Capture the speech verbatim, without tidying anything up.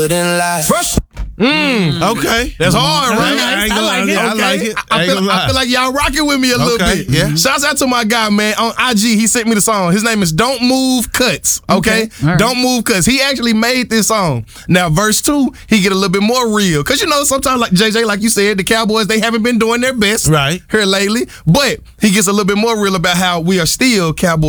First. Mm, okay, that's hard, right? I, ain't gonna, I like it. I like it. I, I, feel, I feel like y'all rocking with me a little okay. bit. Yeah. Shouts out to my guy, man, on I G. He sent me the song. His name is Don't Move Cuts. Okay, okay. Right. Don't Move Cuts. He actually made this song. Now, verse two, he get a little bit more real, cause you know sometimes, like J J, like you said, the Cowboys they haven't been doing their best right here lately. But he gets a little bit more real about how we are still Cowboys.